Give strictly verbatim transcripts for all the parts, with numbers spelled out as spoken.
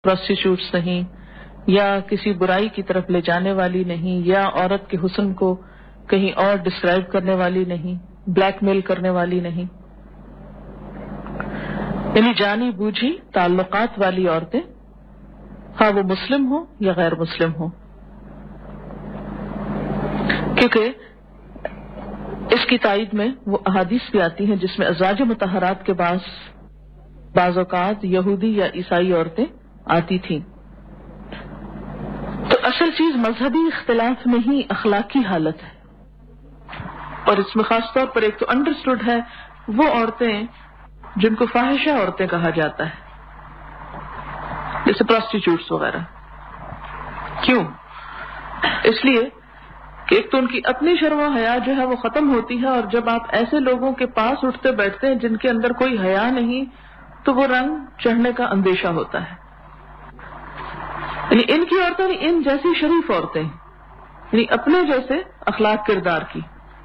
پروسٹیٹیوٹس نہیں، یا کسی برائی کی طرف لے جانے والی نہیں، یا عورت کے حسن کو کہیں اور ڈسکرائب کرنے والی نہیں، بلیک میل کرنے والی نہیں، یعنی جانی بوجھی تعلقات والی عورتیں، ہاں وہ مسلم ہوں یا غیر مسلم ہوں. کیونکہ اس کی تائید میں وہ احادیث بھی آتی ہیں جس میں ازواج مطہرات کے بعض بعض اوقات یہودی یا عیسائی عورتیں آتی تھیں. تو اصل چیز مذہبی اختلاف نہیں، اخلاقی حالت ہے. اور اس میں خاص طور پر ایک تو انڈرسٹوڈ ہے وہ عورتیں جن کو فاحشہ عورتیں کہا جاتا ہے، جیسے پروسٹیٹیوٹس وغیرہ. کیوں؟ اس لیے کہ ایک تو ان کی اپنی شرم و حیا جو ہے وہ ختم ہوتی ہے، اور جب آپ ایسے لوگوں کے پاس اٹھتے بیٹھتے ہیں جن کے اندر کوئی حیا نہیں تو وہ رنگ چڑھنے کا اندیشہ ہوتا ہے. یعنی ان کی عورتیں ان جیسی شریف عورتیں، یعنی اپنے جیسے اخلاق کردار کی.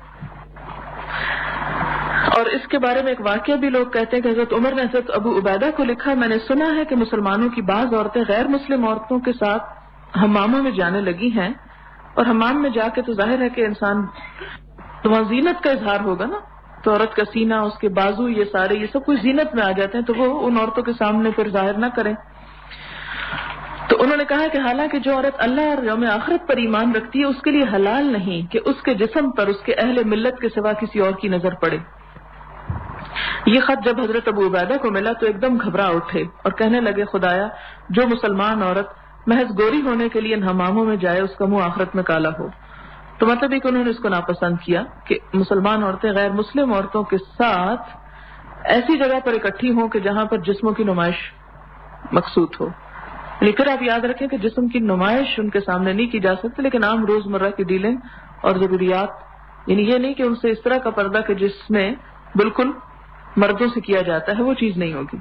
اور اس کے بارے میں ایک واقعہ بھی لوگ کہتے ہیں کہ حضرت عمر نے حضرت ابو عبیدہ کو لکھا، میں نے سنا ہے کہ مسلمانوں کی بعض عورتیں غیر مسلم عورتوں کے ساتھ حماموں میں جانے لگی ہیں، اور حمام میں جا کے تو ظاہر ہے کہ انسان تو وہاں زینت کا اظہار ہوگا نا، تو عورت کا سینہ، اس کے بازو، یہ سارے یہ سب کچھ زینت میں آ جاتے ہیں، تو وہ ان عورتوں کے سامنے پھر ظاہر نہ کریں. تو انہوں نے کہا کہ حالانکہ جو عورت اللہ اور یوم آخرت پر ایمان رکھتی ہے اس کے لیے حلال نہیں کہ اس کے جسم پر اس کے اہل ملت کے سوا کسی اور کی نظر پڑے. یہ خط جب حضرت ابو عبیدہ کو ملا تو ایک دم گھبرا اٹھے اور کہنے لگے، خدایا جو مسلمان عورت محض گوری ہونے کے لیے ان حماموں میں جائے اس کا منہ آخرت میں کالا ہو. تو مطلب یہ کہ انہوں نے اس کو ناپسند کیا کہ مسلمان عورتیں غیر مسلم عورتوں کے ساتھ ایسی جگہ پر اکٹھی ہوں کہ جہاں پر جسموں کی نمائش مقصود ہو. یعنی پھر آپ یاد رکھیں کہ جسم کی نمائش ان کے سامنے نہیں کی جا سکتی، لیکن عام روزمرہ کی ڈیلنگ اور ضروریات، یعنی یہ نہیں کہ ان سے اس طرح کا پردہ کہ جس میں بالکل مردوں سے کیا جاتا ہے، وہ چیز نہیں ہوگی.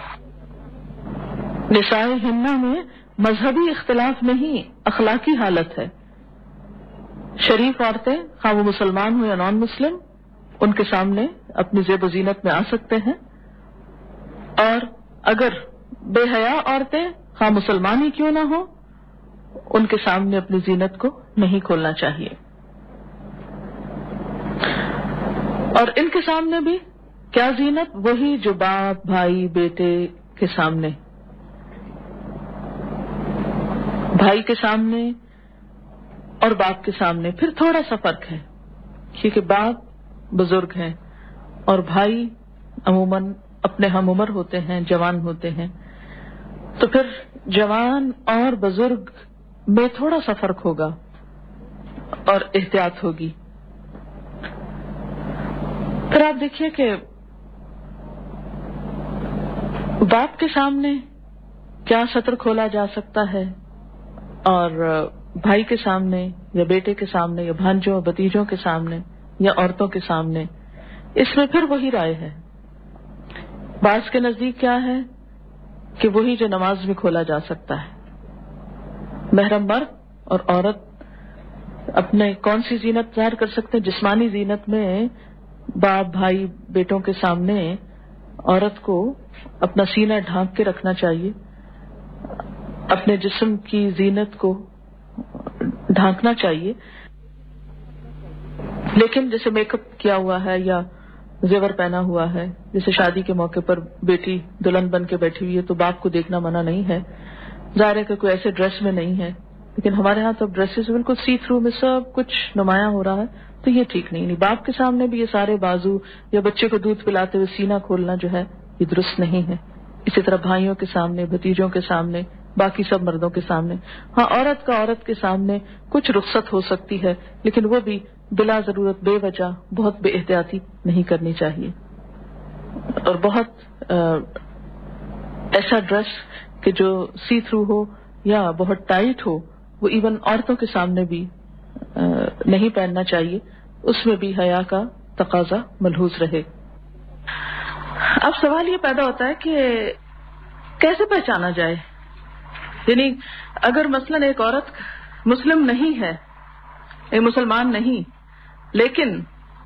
نساء ہنہ میں مذہبی اختلاف نہیں، اخلاقی حالت ہے. شریف عورتیں خواہ وہ مسلمان ہوں یا نان مسلم ان کے سامنے اپنی زیب و زینت میں آ سکتے ہیں، اور اگر بے حیا عورتیں خواہ مسلمان ہی کیوں نہ ہو ان کے سامنے اپنی زینت کو نہیں کھولنا چاہیے. اور ان کے سامنے بھی کیا زینت؟ وہی جو باپ، بھائی، بیٹے کے سامنے، بھائی کے سامنے اور باپ کے سامنے پھر تھوڑا سا فرق ہے، کیونکہ باپ بزرگ ہیں اور بھائی عموماً اپنے ہم عمر ہوتے ہیں، جوان ہوتے ہیں. تو پھر جوان اور بزرگ میں تھوڑا سا فرق ہوگا اور احتیاط ہوگی. پھر آپ دیکھیے کہ باپ کے سامنے کیا سطر کھولا جا سکتا ہے، اور بھائی کے سامنے یا بیٹے کے سامنے یا بھانجوں بھتیجوں کے سامنے یا عورتوں کے سامنے، اس میں پھر وہی رائے ہے. بعض کے نزدیک کیا ہے کہ وہی جو نماز میں کھولا جا سکتا ہے. محرم مرد اور عورت اپنے کون سی زینت ظاہر کر سکتے ہیں؟ جسمانی زینت میں باپ، بھائی، بیٹوں کے سامنے عورت کو اپنا سینہ ڈھانپ کے رکھنا چاہیے، اپنے جسم کی زینت کو ڈھانکنا چاہیے. لیکن جیسے میک اپ کیا ہوا ہے یا زیور پہنا ہوا ہے، جیسے شادی کے موقع پر بیٹی دلہن بن کے بیٹھی ہوئی ہے تو باپ کو دیکھنا منع نہیں ہے. ظاہر ہے کہ کوئی ایسے ڈریس میں نہیں ہے، لیکن ہمارے ہاں تو ڈریسز بالکل سی تھرو میں سب کچھ نمایاں ہو رہا ہے، تو یہ ٹھیک نہیں. نہیں، باپ کے سامنے بھی یہ سارے بازو یا بچے کو دودھ پلاتے ہوئے سینہ کھولنا جو ہے یہ درست نہیں ہے. اسی طرح بھائیوں کے سامنے، بھتیجوں کے سامنے، باقی سب مردوں کے سامنے. ہاں، عورت کا عورت کے سامنے کچھ رخصت ہو سکتی ہے، لیکن وہ بھی بلا ضرورت بے وجہ بہت بے احتیاطی نہیں کرنی چاہیے. اور بہت ایسا ڈریس کہ جو سی تھرو ہو یا بہت ٹائٹ ہو وہ ایون عورتوں کے سامنے بھی نہیں پہننا چاہیے، اس میں بھی حیا کا تقاضا ملحوظ رہے. اب سوال یہ پیدا ہوتا ہے کہ کیسے پہچانا جائے؟ یعنی اگر مثلاً ایک عورت مسلم نہیں ہے، ایک مسلمان نہیں، لیکن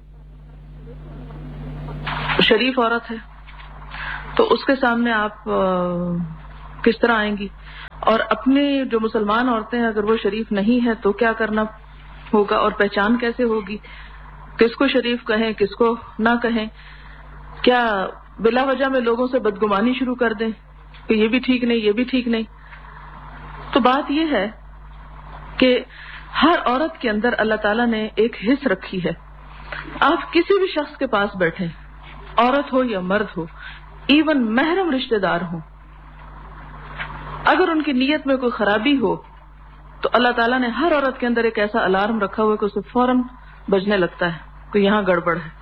شریف عورت ہے، تو اس کے سامنے آپ کس طرح آئیں گی؟ اور اپنی جو مسلمان عورتیں ہیں اگر وہ شریف نہیں ہیں تو کیا کرنا ہوگا اور پہچان کیسے ہوگی، کس کو شریف کہیں کس کو نہ کہیں، کیا بلا وجہ میں لوگوں سے بدگمانی شروع کر دیں کہ یہ بھی ٹھیک نہیں یہ بھی ٹھیک نہیں۔ تو بات یہ ہے کہ ہر عورت کے اندر اللہ تعالیٰ نے ایک حص رکھی ہے۔ آپ کسی بھی شخص کے پاس بیٹھیں، عورت ہو یا مرد ہو، ایون محرم رشتہ دار ہوں، اگر ان کی نیت میں کوئی خرابی ہو تو اللہ تعالیٰ نے ہر عورت کے اندر ایک ایسا الارم رکھا ہوا ہے کہ اسے فوراً بجنے لگتا ہے کہ یہاں گڑبڑ ہے۔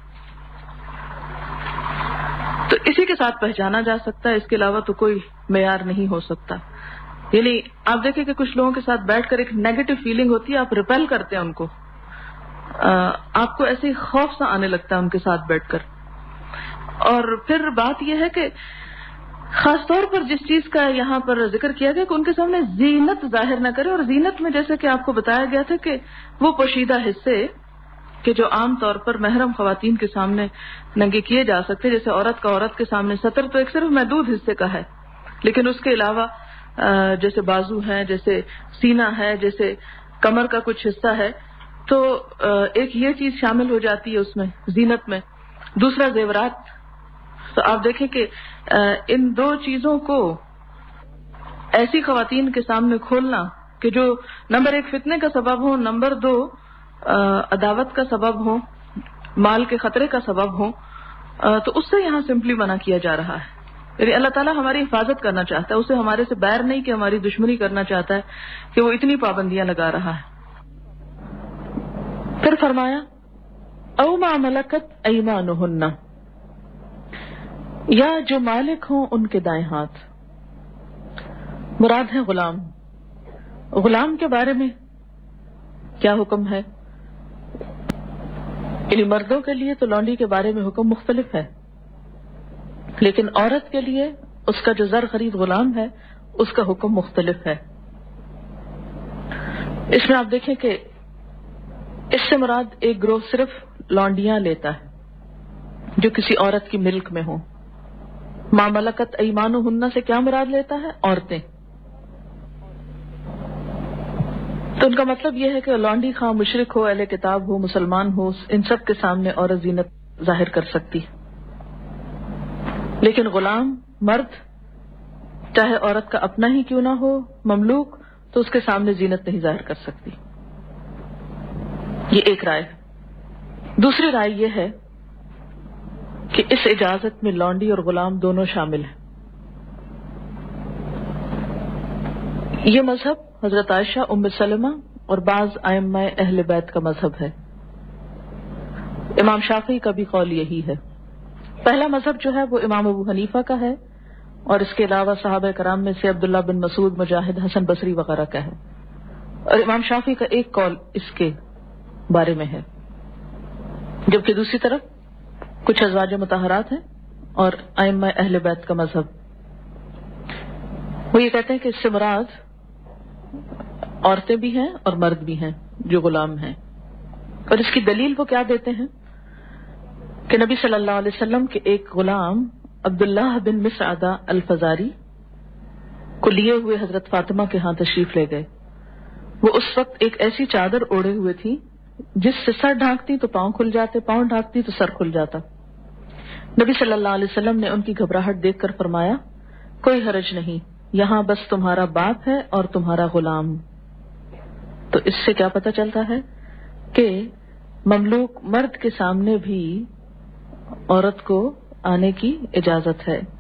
تو اسی کے ساتھ پہچانا جا سکتا ہے، اس کے علاوہ تو کوئی معیار نہیں ہو سکتا۔ یعنی آپ دیکھیں کہ کچھ لوگوں کے ساتھ بیٹھ کر ایک نیگیٹو فیلنگ ہوتی ہے، آپ ریپیل کرتے ہیں ان کو، آپ کو ایسے خوف سا آنے لگتا ہے ان کے ساتھ بیٹھ کر۔ اور پھر بات یہ ہے کہ خاص طور پر جس چیز کا یہاں پر ذکر کیا گیا کہ ان کے سامنے زینت ظاہر نہ کرے، اور زینت میں جیسے کہ آپ کو بتایا گیا تھا کہ وہ پوشیدہ حصے کہ جو عام طور پر محرم خواتین کے سامنے ننگے کیے جا سکتے، جیسے عورت کا عورت کے سامنے ستر تو ایک صرف محدود حصے کا ہے، لیکن اس کے علاوہ جیسے بازو ہے، جیسے سینہ ہے، جیسے کمر کا کچھ حصہ ہے، تو ایک یہ چیز شامل ہو جاتی ہے اس میں زینت میں۔ دوسرا زیورات، تو آپ دیکھیں کہ ان دو چیزوں کو ایسی خواتین کے سامنے کھولنا کہ جو نمبر ایک فتنے کا سبب ہو، نمبر دو عداوت کا سبب ہو، مال کے خطرے کا سبب ہو، تو اس سے یہاں سمپلی منع کیا جا رہا ہے۔ یعنی اللہ تعالیٰ ہماری حفاظت کرنا چاہتا ہے، اسے ہمارے سے بیر نہیں کہ ہماری دشمنی کرنا چاہتا ہے کہ وہ اتنی پابندیاں لگا رہا ہے۔ پھر فرمایا او ما ملکت ایمانہن، یا جو مالک ہوں ان کے دائیں ہاتھ، مراد ہے غلام۔ غلام کے بارے میں کیا حکم ہے؟ یعنی مردوں کے لیے تو لونڈی کے بارے میں حکم مختلف ہے، لیکن عورت کے لیے اس کا جو زر خرید غلام ہے اس کا حکم مختلف ہے۔ اس میں آپ دیکھیں کہ اس سے مراد ایک گروہ صرف لونڈیاں لیتا ہے جو کسی عورت کی ملک میں ہوں۔ ما ملکت ایمانہن سے کیا مراد لیتا ہے؟ عورتیں۔ تو ان کا مطلب یہ ہے کہ لونڈی خواہ مشرک ہو، اہل کتاب ہو، مسلمان ہو، ان سب کے سامنے عورت زینت ظاہر کر سکتی، لیکن غلام مرد چاہے عورت کا اپنا ہی کیوں نہ ہو، مملوک، تو اس کے سامنے زینت نہیں ظاہر کر سکتی۔ یہ ایک رائے ہے۔ دوسری رائے یہ ہے کہ اس اجازت میں لونڈی اور غلام دونوں شامل ہیں۔ یہ مذہب حضرت عائشہ، ام سلمہ اور بعض ائمہ اہل بیت کا مذہب ہے۔ امام شافعی کا بھی قول یہی ہے۔ پہلا مذہب جو ہے وہ امام ابو حنیفہ کا ہے، اور اس کے علاوہ صحابہ کرام میں سے عبداللہ بن مسعود، مجاہد، حسن بصری وغیرہ کا ہے، اور امام شافعی کا ایک قول اس کے بارے میں ہے، جبکہ دوسری طرف کچھ ازواج مطہرات ہیں اور ائمہ اہل بیت کا مذہب، وہ یہ کہتے ہیں کہ اس سے مراد عورتیں بھی ہیں اور مرد بھی ہیں جو غلام ہیں۔ اور اس کی دلیل وہ کیا دیتے ہیں کہ نبی صلی اللہ علیہ وسلم کے ایک غلام عبداللہ بن مسعدہ الفزاری کو لیے ہوئے حضرت فاطمہ کے ہاں تشریف لے گئے۔ وہ اس وقت ایک ایسی چادر اوڑھے ہوئے تھی جس سے سر ڈھانکتی تو پاؤں کھل جاتے، پاؤں ڈھانکتی تو سر کھل جاتا۔ نبی صلی اللہ علیہ وسلم نے ان کی گھبراہٹ دیکھ کر فرمایا، کوئی حرج نہیں، یہاں بس تمہارا باپ ہے اور تمہارا غلام۔ تو اس سے کیا پتہ چلتا ہے کہ مملوک مرد کے سامنے بھی عورت کو آنے کی اجازت ہے۔